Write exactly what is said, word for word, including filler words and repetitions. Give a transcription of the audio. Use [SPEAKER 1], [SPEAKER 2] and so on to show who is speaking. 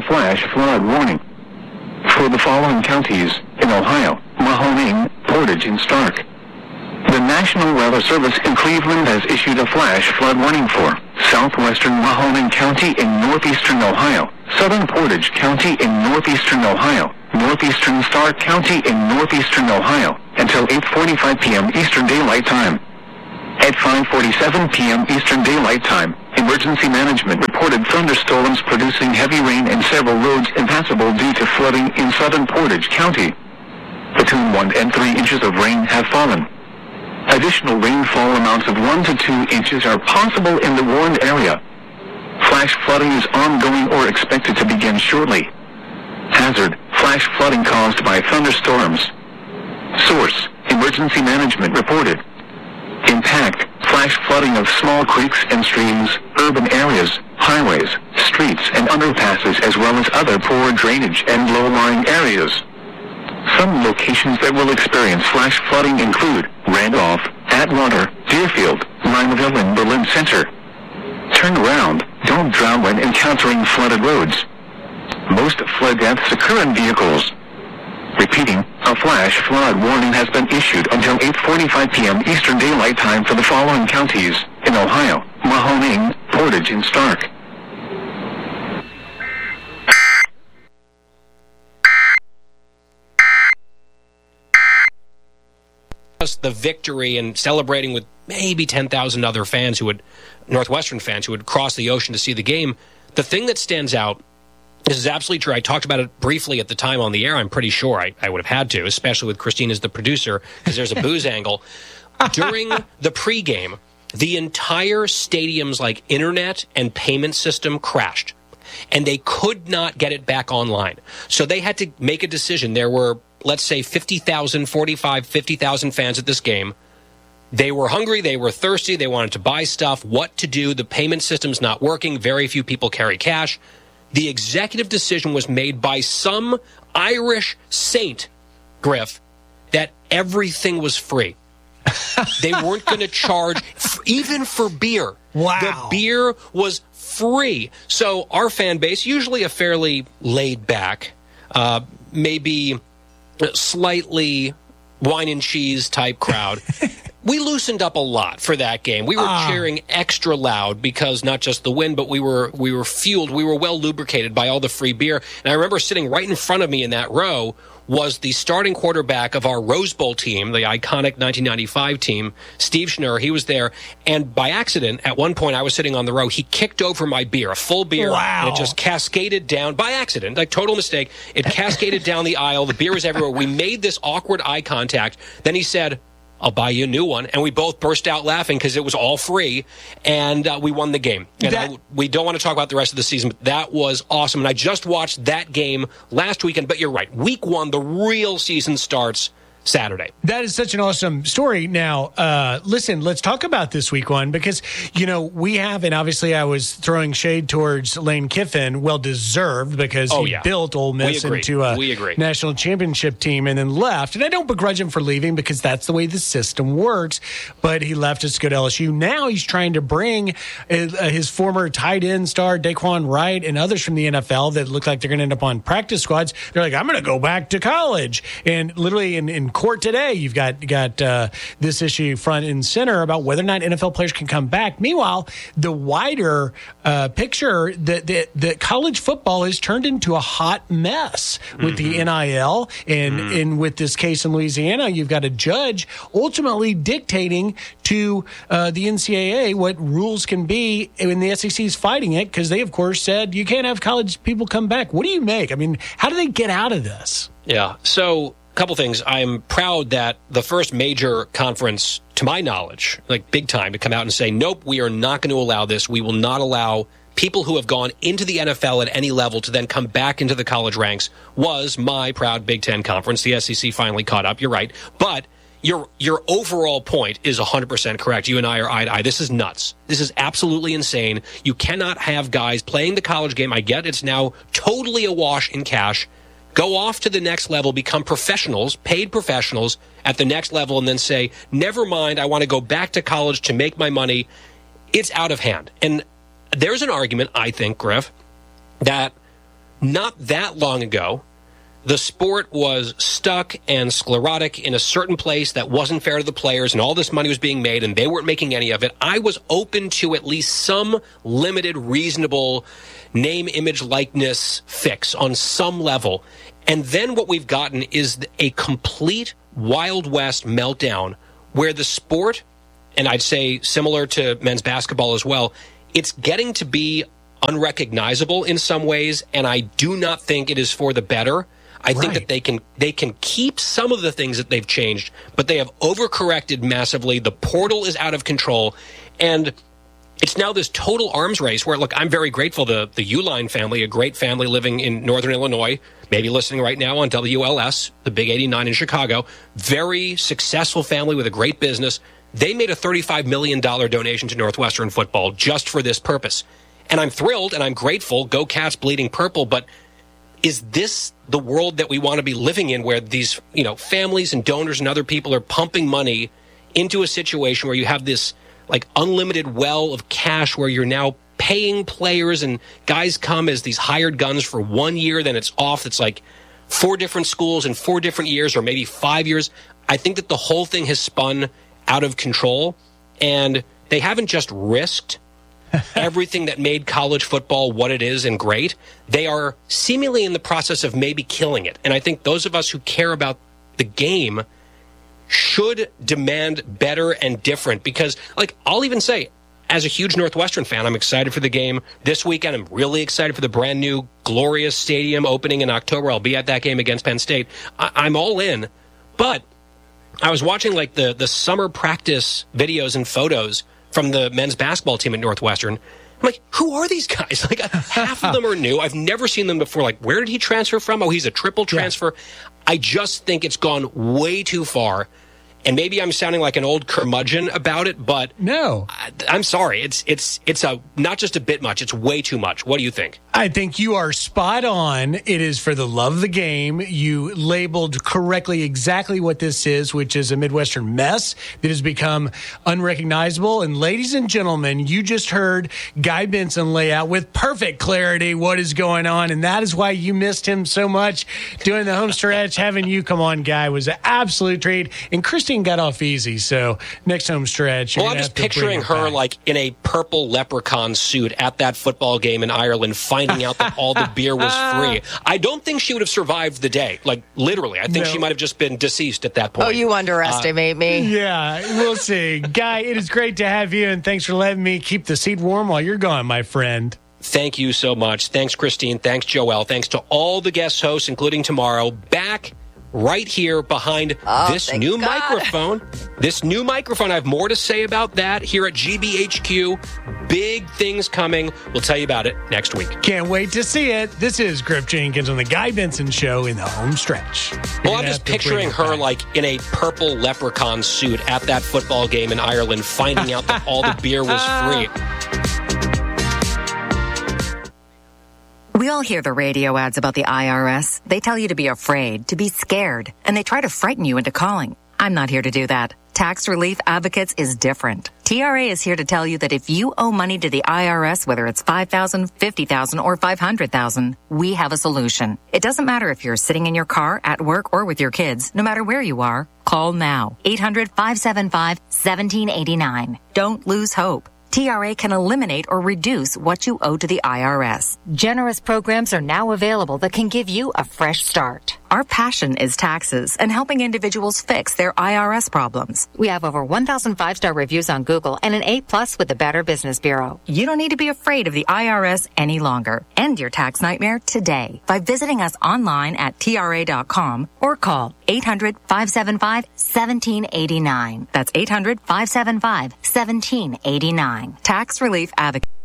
[SPEAKER 1] flash flood warning for the following counties in Ohio: Mahoning, Portage, and Stark. The National Weather Service in Cleveland has issued a flash flood warning for southwestern Mahoning County in northeastern Ohio, southern Portage County in northeastern Ohio, northeastern Stark County in northeastern Ohio, until eight forty-five p.m. Eastern Daylight Time. At five forty-seven p.m. Eastern Daylight Time, Emergency Management reported thunderstorms producing heavy rain and several roads impassable due to flooding in southern Portage County. Between one and three inches of rain have fallen. Additional rainfall amounts of one to two inches are possible in the warned area. Flash flooding is ongoing or expected to begin shortly. Hazard: flash flooding caused by thunderstorms. Source: Emergency Management reported. Impact: flash flooding of small creeks and streams, urban areas, highways, streets and underpasses, as well as other poor drainage and low-lying areas. Some locations that will experience flash flooding include Randolph, Atwater, Deerfield, Limaville, and Berlin Center. Turn around, don't drown when encountering flooded roads. Most flood deaths occur in vehicles. Repeating, a flash flood warning has been issued until eight forty-five p.m. Eastern Daylight Time for the following counties in Ohio: Mahoning, Portage, and Stark.
[SPEAKER 2] The victory and celebrating with maybe ten thousand other fans who would, Northwestern fans who would cross the ocean to see the game. The thing that stands out, this is absolutely true. I talked about it briefly at the time on the air. I'm pretty sure I, I would have had to, especially with Christine as the producer, because there's a booze angle. During the pregame, the entire stadium's like internet and payment system crashed, and they could not get it back online. So they had to make a decision. There were, let's say, fifty thousand, forty-five, fifty thousand fans at this game. They were hungry. They were thirsty. They wanted to buy stuff. What to do? The payment system's not working. Very few people carry cash. The executive decision was made by some Irish saint, Griff, that everything was free. They weren't going to charge, even for beer.
[SPEAKER 3] Wow.
[SPEAKER 2] The beer was free. So our fan base, usually a fairly laid back, uh, maybe slightly wine and cheese type crowd, we loosened up a lot for that game. We were uh. cheering extra loud because not just the win, but we were we were fueled. We were well lubricated by all the free beer. And I remember sitting right in front of me in that row was the starting quarterback of our Rose Bowl team, the iconic nineteen ninety-five team, Steve Schnurr. He was there. And by accident, at one point I was sitting on the row, he kicked over my beer, a full beer.
[SPEAKER 3] Wow.
[SPEAKER 2] And it just cascaded down, by accident, like total mistake. It cascaded down the aisle. The beer was everywhere. We made this awkward eye contact. Then he said, "I'll buy you a new one." And we both burst out laughing because it was all free, and uh, we won the game. And
[SPEAKER 3] that,
[SPEAKER 2] I, we don't want to talk about the rest of the season, but that was awesome. And I just watched that game last weekend, but you're right. Week one, the real season starts Saturday.
[SPEAKER 3] That is such an awesome story. Now, uh, listen, let's talk about this week one because, you know, we have, and obviously I was throwing shade towards Lane Kiffin, well deserved because
[SPEAKER 2] oh,
[SPEAKER 3] he
[SPEAKER 2] yeah.
[SPEAKER 3] built Ole Miss into a
[SPEAKER 2] we agree.
[SPEAKER 3] national championship team and then left. And I don't begrudge him for leaving because that's the way the system works. But he left us to go to L S U. Now he's trying to bring uh, his former tight end star, Daquan Wright, and others from the N F L that look like they're going to end up on practice squads. They're like, I'm going to go back to college. And literally in, in court today, you've got got uh, this issue front and center about whether or not N F L players can come back. Meanwhile, the wider uh, picture that, that that college football has turned into a hot mess with mm-hmm. the N I L and mm-hmm. and with this case in Louisiana, you've got a judge ultimately dictating to uh, the N C double A what rules can be, and the S E C is fighting it because they, of course, said you can't have college people come back. What do you make? I mean, how do they get out of this?
[SPEAKER 2] Yeah, so couple things. I'm proud that the first major conference, to my knowledge, like big time, to come out and say, nope, we are not going to allow this. We will not allow people who have gone into the N F L at any level to then come back into the college ranks, was my proud Big Ten conference. The S E C finally caught up. You're right. But your your overall point is one hundred percent correct. You and I are eye to eye. This is nuts. This is absolutely insane. You cannot have guys playing the college game. I get it's now totally awash in cash. Go off to the next level, become professionals, paid professionals at the next level, and then say, never mind, I want to go back to college to make my money. It's out of hand. And there's an argument, I think, Griff, that not that long ago, the sport was stuck and sclerotic in a certain place that wasn't fair to the players, and all this money was being made, and they weren't making any of it. I was open to at least some limited, reasonable name, image, likeness fix on some level. And then what we've gotten is a complete Wild West meltdown where the sport, and I'd say similar to men's basketball as well, it's getting to be unrecognizable in some ways, and I do not think it is for the better. I think right. that they can they can keep some of the things that they've changed, but they have overcorrected massively. The portal is out of control, and it's now this total arms race where, look, I'm very grateful the the Uline family, a great family living in northern Illinois, maybe listening right now on W L S, the Big eighty-nine in Chicago, very successful family with a great business. They made a thirty-five million dollars donation to Northwestern football just for this purpose. And I'm thrilled and I'm grateful. Go Cats, bleeding purple, but is this the world that we want to be living in, where these, you know, families and donors and other people are pumping money into a situation where you have this like unlimited well of cash where you're now paying players and guys come as these hired guns for one year, then it's off. It's like four different schools in four different years or maybe five years. I think that the whole thing has spun out of control, and they haven't just risked everything that made college football what it is and great. They are seemingly in the process of maybe killing it. And I think those of us who care about the game should demand better and different, because, like, I'll even say, as a huge Northwestern fan, I'm excited for the game this weekend. I'm really excited for the brand new glorious stadium opening in October. I'll be at that game against Penn State. I- I'm all in. But I was watching, like, the, the summer practice videos and photos from the men's basketball team at Northwestern. I'm like, who are these guys? Like, half of them are new. I've never seen them before. Like, where did he transfer from? Oh, he's a triple transfer. Yeah. I just think it's gone way too far. And maybe I'm sounding like an old curmudgeon about it, but
[SPEAKER 3] no,
[SPEAKER 2] I, I'm sorry. It's it's it's a not just a bit much. It's way too much. What do you think?
[SPEAKER 3] I think you are spot on. It is for the love of the game. You labeled correctly exactly what this is, which is a Midwestern mess that has become unrecognizable. And ladies and gentlemen, you just heard Guy Benson lay out with perfect clarity what is going on, and that is why you missed him so much doing the home stretch. Having you come on, Guy, was an absolute treat. And Christine got off easy, so next home stretch.
[SPEAKER 2] Well, I'm just picturing her back, like in a purple leprechaun suit at that football game in Ireland, finding out that all the beer was free. I don't think she would have survived the day. Like, literally. I think no. she might have just been deceased at that point.
[SPEAKER 4] Oh, you underestimate uh, me.
[SPEAKER 3] Yeah, we'll see. Guy, it is great to have you, and thanks for letting me keep the seat warm while you're gone, my friend.
[SPEAKER 2] Thank you so much. Thanks, Christine. Thanks, Joelle. Thanks to all the guest hosts, including tomorrow. Back right here behind
[SPEAKER 4] oh,
[SPEAKER 2] this new
[SPEAKER 4] God.
[SPEAKER 2] microphone. This new microphone. I have more to say about that here at G B H Q. Big things coming. We'll tell you about it next week.
[SPEAKER 3] Can't wait to see it. This is Griff Jenkins on the Guy Benson Show in the home stretch. You're
[SPEAKER 2] well, I'm just picturing her back. like in a purple leprechaun suit at that football game in Ireland, finding out that all the beer was free.
[SPEAKER 5] We all hear the radio ads about the I R S. They tell you to be afraid, to be scared, and they try to frighten you into calling. I'm not here to do that. Tax Relief Advocates is different. T R A is here to tell you that if you owe money to the I R S, whether it's five thousand dollars, fifty thousand dollars, or five hundred thousand dollars, we have a solution. It doesn't matter if you're sitting in your car, at work, or with your kids. No matter where you are, call now. eight hundred, five seven five, one seven eight nine. Don't lose hope. T R A can eliminate or reduce what you owe to the I R S. Generous programs are now available that can give you a fresh start. Our passion is taxes and helping individuals fix their I R S problems. We have over one thousand five-star reviews on Google and an A plus with the Better Business Bureau. You don't need to be afraid of the I R S any longer. End your tax nightmare today by visiting us online at T R A dot com or call eight hundred, five seven five, one seven eight nine. That's eight hundred, five seven five, one seven eight nine. Tax Relief Advocate.